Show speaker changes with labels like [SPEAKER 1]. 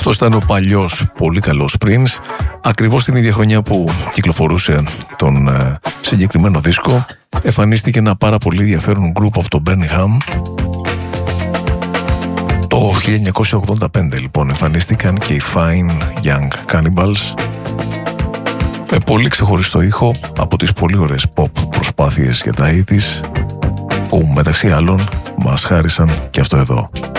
[SPEAKER 1] αυτός ήταν ο παλιός πολύ καλός Prince, ακριβώς την ίδια χρονιά που κυκλοφορούσε τον συγκεκριμένο δίσκο. Εμφανίστηκε ένα πάρα πολύ ενδιαφέρον γκρουπ από το Birmingham. Το 1985 λοιπόν εμφανίστηκαν και οι Fine Young Cannibals, με πολύ ξεχωριστό ήχο από τις πολύ ωραίες pop προσπάθειες για τα 80's, που μεταξύ άλλων μας χάρισαν και αυτό εδώ.